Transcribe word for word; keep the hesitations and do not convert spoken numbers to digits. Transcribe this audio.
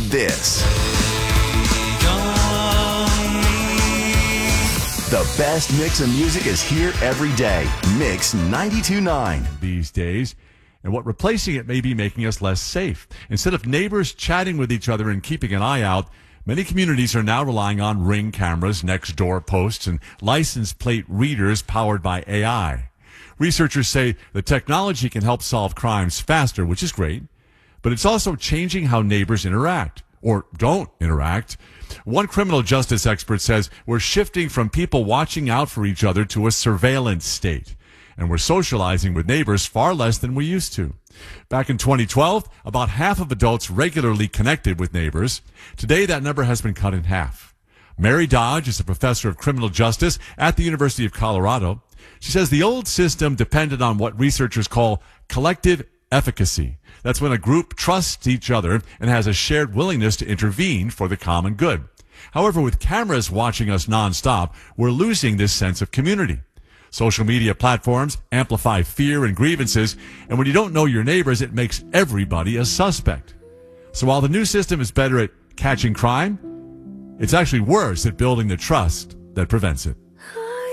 this. The best mix of music is here every day. Mix ninety-two point nine. These days, and what replacing it may be making us less safe. Instead of neighbors chatting with each other and keeping an eye out, many communities are now relying on Ring cameras, next-door posts, and license plate readers powered by A I. Researchers say the technology can help solve crimes faster, which is great, but it's also changing how neighbors interact, or don't interact. One criminal justice expert says we're shifting from people watching out for each other to a surveillance state, and we're socializing with neighbors far less than we used to. Back in twenty twelve, about half of adults regularly connected with neighbors. Today, that number has been cut in half. Mary Dodge is a professor of criminal justice at the University of Colorado. She says the old system depended on what researchers call collective efficacy. That's when a group trusts each other and has a shared willingness to intervene for the common good. However, with cameras watching us nonstop, we're losing this sense of community. Social media platforms amplify fear and grievances, and when you don't know your neighbors, it makes everybody a suspect. So while the new system is better at catching crime, it's actually worse at building the trust that prevents it.